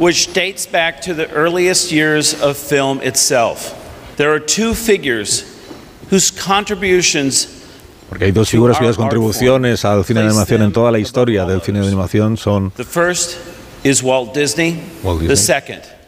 which dates back to the earliest years of film itself. There are two figures whose contributions. Porque hay dos figuras cuyas contribuciones al cine de animación en toda la historia del cine de animación son The first is Walt Disney. The second